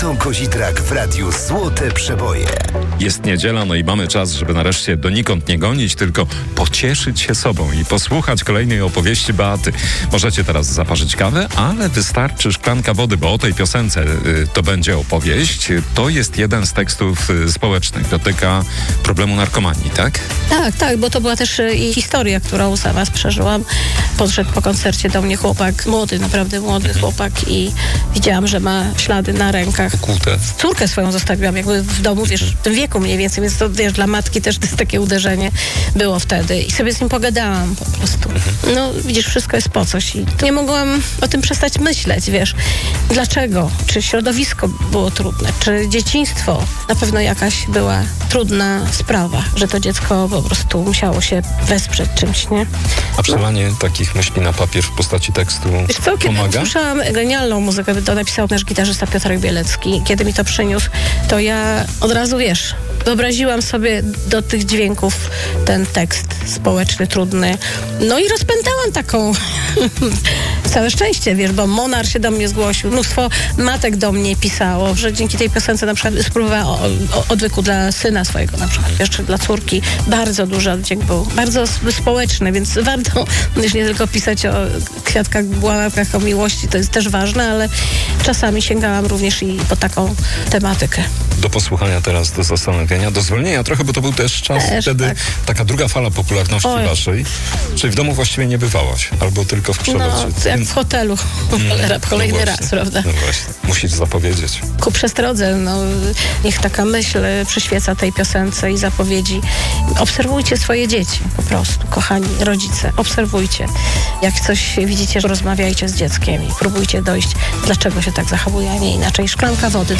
To Kozidrak w radiu Złote Przeboje. Jest niedziela, no i mamy czas, żeby nareszcie donikąd nie gonić, tylko pocieszyć się sobą i posłuchać kolejnej opowieści Beaty. Możecie teraz zaparzyć kawę, ale wystarczy szklanka wody, bo o tej piosence to będzie opowieść. To jest jeden z tekstów społecznych. Dotyka problemu narkomanii, tak? Tak, bo to była też i historia, którą sama przeżyłam. Podszedł po koncercie do mnie chłopak, naprawdę młody chłopak i widziałam, że ma ślady na rękach. Kłute. Córkę swoją zostawiłam jakby w domu, w tym wieku mniej więcej, więc to, dla matki też to jest takie uderzenie było wtedy. I sobie z nim pogadałam po prostu. No, widzisz, wszystko jest po coś. I nie mogłam o tym przestać myśleć, Dlaczego? Czy środowisko było trudne? Czy dzieciństwo? Na pewno jakaś była trudna sprawa, że to dziecko po prostu musiało się wesprzeć czymś, nie? A przelanie takich myśli na papier w postaci tekstu Wiesz co, kiedy pomaga? Słyszałam genialną muzykę, to napisał nasz gitarzysta Piotrek Bielecki. Kiedy mi to przyniósł, to ja od razu, wyobraziłam sobie do tych dźwięków ten tekst społeczny, trudny. No i rozpętałam taką całe szczęście, bo Monar się do mnie zgłosił, mnóstwo matek do mnie pisało, że dzięki tej piosence na przykład spróbowała odwyku dla syna swojego na przykład, czy dla córki. Bardzo duży oddźwięk był, bardzo społeczny, więc warto już nie tylko pisać o kwiatkach, bławkach, o miłości, to jest też ważne, ale czasami sięgałam również i po taką tematykę. Do posłuchania teraz, do zastanowienia, do zwolnienia trochę, bo to był też czas wtedy, taka druga fala popularności waszej. Czyli w domu właściwie nie bywałaś, albo tylko w przelocie. No, jak w hotelu. Kolejny raz, prawda? No właśnie, musisz zapowiedzieć. Ku przestrodze, niech taka myśl przyświeca tej piosence i zapowiedzi. Obserwujcie swoje dzieci, po prostu, kochani rodzice. Obserwujcie. Jak coś widzicie, rozmawiajcie z dzieckiem i próbujcie dojść, dlaczego się tak zachowuje, a nie inaczej. Szklanka wody